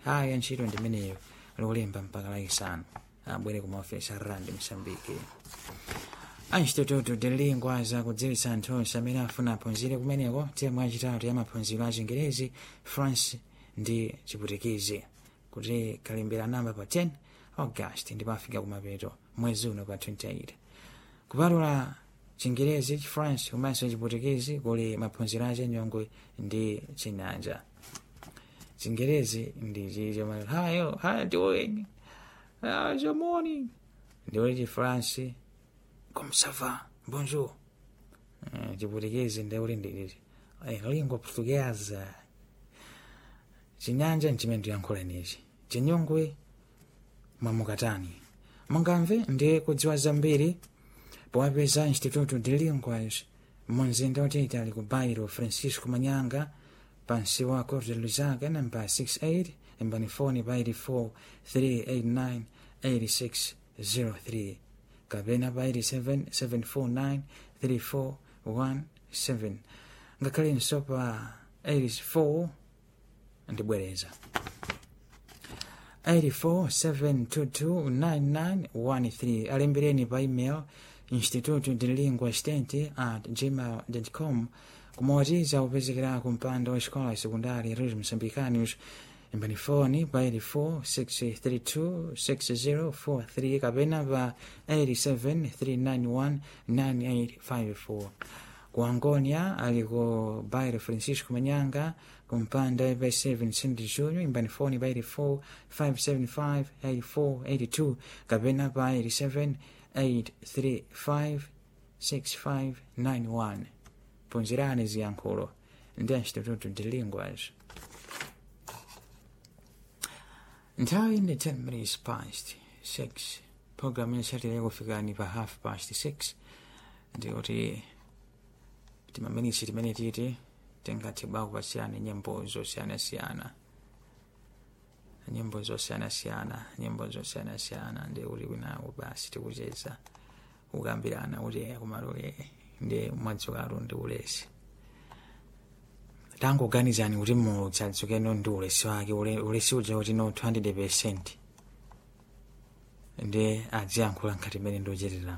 aya ntchito ndimeneyo lolemba mpaka lachisanu abwere ku maofesi a rand Msambiki. Instituto de Lingua zakudziwitsa anthu onse amene afuna aphunzire kumeneko temu yachitatu ya maphunziro a Chingerezi, France ndi Chiputikizi kuti kalimbira namba pa 10 August ndipo afika kumapeto mwezi uno pa 28. Kupatula Chingerezi, France komanso Chiputikizi kuli maphunziro a Chinyongwe ndi Chinyanja. Chingerezi ndi chicho how are you doing? How's your morning? Ndi France Comme ça va? Bonjour. Chiputikizi ndauli ndilili. Lingua portuguesa. Chinyanja nchimene yankhula nichi. Chinyongwe mwamukatani. Mungamve ndi kudziwa zambiri powapeza Instituto de Linguas mumzinda otete ali ku bairro Francisco Manyanga pansi wa Corte de Lusaga namba 68 embani foni bairi 4 389 8603 kapena bairi 7749 3417 ngakhale nsopa 84 ndibwereza 847229913 alembireni pa email instituto de lingua assistente@gmail.com kumawatiza kupezekera ku mpanda wa escola secundária Reis Moçambicanos embani foni pa 846326043 kapena pa 873919854 ku Angonia ali ku bairro Francisco Manyanga kumpanda EB7 Vincent Júnior embani foni pa 845758482 kapena pa 878356591 phunzirani ziyankhulo ndi Instituto de Linguas. Nthawi ndi 10 minutes past 6. Programu yasatira kufikani pa 6:30 ndikuti timaminisi timene titi tingathiba kupasiyana nyimbo zosiyanasiyana ndi uli kwinawo basi tikucheza kukambirana kuti kumalole ndi mwadzukalo ndi ulesi. Tangoganizani kuti mudzadzukeno ndi ulesi wake ulesi uja kuti no 200% ndi adziyankhula nkhati mene ndocherera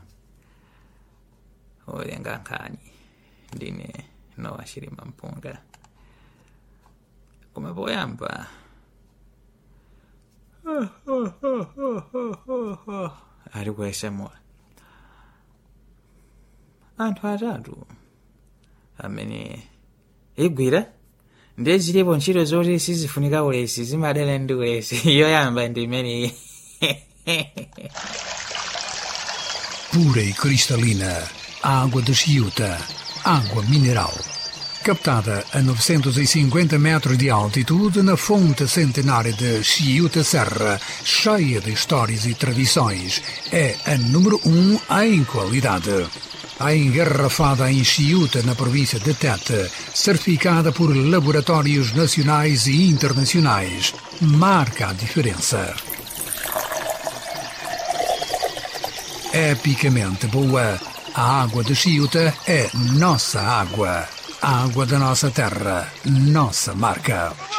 olenga nkhani ndine Nowa Chilima Mpunga. Koma poyamba ali kuyesemula anthu atatu amene igwira ndi zilipo ntchito zoti sizifunika ulesi zimadana ndi ulesi yoyamba ndi imene pura e cristalina, água de Chiuta, água mineral. Captada a 950 metros de altitude na fonte centenária de Chiuta Serra, cheia de histórias e tradições, é a número 1 em qualidade. A engarrafada em Chiuta, na província de Tete, certificada por laboratórios nacionais e internacionais, marca a diferença. Epicamente boa, a água de Chiuta é nossa água. A água da nossa terra, nossa marca.